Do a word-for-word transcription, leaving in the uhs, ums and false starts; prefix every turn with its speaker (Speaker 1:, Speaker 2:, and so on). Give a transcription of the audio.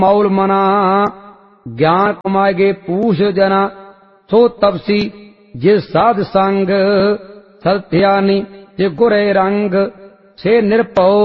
Speaker 1: मौल मना। ज्ञान कमाएगे पूछ जना, सो तपसी जिस साध संग। सत्यानी जे गुरे रंग, से निरपौ